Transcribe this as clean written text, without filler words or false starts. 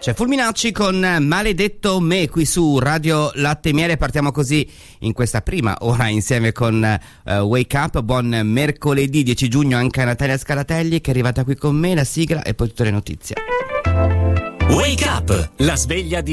C'è Fulminacci con Maledetto me qui su Radio Latte e Miele. Partiamo così in questa prima ora insieme con Wake Up. Buon mercoledì 10 giugno anche a Natalia Scaratelli, che è arrivata qui con me, la sigla e poi tutte le notizie. Wake Up, la sveglia di